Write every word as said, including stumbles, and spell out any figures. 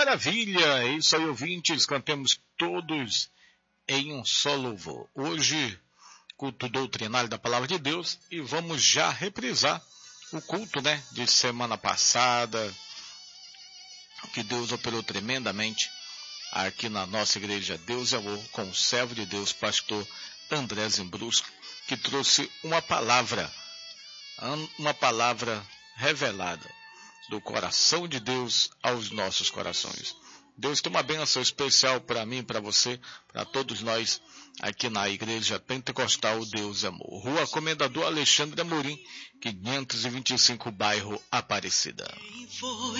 maravilha! É isso aí, ouvintes, cantemos todos em um só louvor. Hoje, culto doutrinário da Palavra de Deus, e vamos já reprisar o culto, né, de semana passada, que Deus operou tremendamente aqui na nossa igreja Deus e Amor, com o servo de Deus, pastor André Zimbrusco, que trouxe uma palavra, uma palavra revelada do coração de Deus aos nossos corações. Deus tem uma bênção especial para mim, para você, para todos nós aqui na Igreja Pentecostal Deus e Amor. Rua Comendador Alexandre Amorim, quinhentos e vinte e cinco, bairro Aparecida.